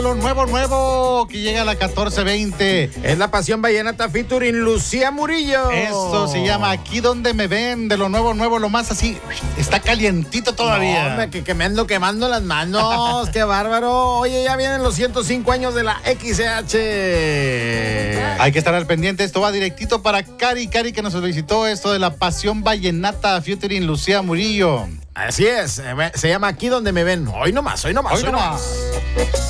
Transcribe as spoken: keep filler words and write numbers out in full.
Lo nuevo, nuevo, que llega a la catorce veinte. Es la Pasión Vallenata featuring Lucía Murillo. Esto se llama Aquí Donde Me Ven, de lo nuevo, nuevo, lo más así. Está calientito todavía. No, hombre, que, que me ando quemando las manos. ¡Qué bárbaro! Oye, ya vienen los ciento cinco años de la X C H. Hay que estar al pendiente. Esto va directito para Cari, Cari, que nos solicitó esto de la Pasión Vallenata featuring Lucía Murillo. Así es, se llama Aquí Donde Me Ven. Hoy nomás, hoy nomás, Hoy hoy nomás. nomás.